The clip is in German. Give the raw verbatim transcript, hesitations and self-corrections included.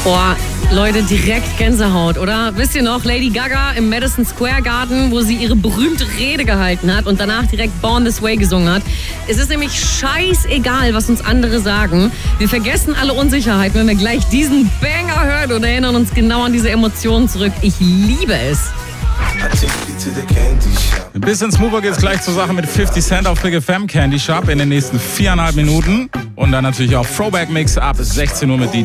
Boah, Leute, direkt Gänsehaut, oder? Wisst ihr noch, Lady Gaga im Madison Square Garden, wo sie ihre berühmte Rede gehalten hat und danach direkt Born This Way gesungen hat. Es ist nämlich scheißegal, was uns andere sagen. Wir vergessen alle Unsicherheit, wenn wir gleich diesen Banger hören und erinnern uns genau an diese Emotionen zurück. Ich liebe es. Ein bisschen smoother geht's gleich zur Sache mit fifty Cent auf Big F M Candy Shop in den nächsten viereinhalb Minuten. Und dann natürlich auch Throwback Mix ab sechzehn Uhr mit D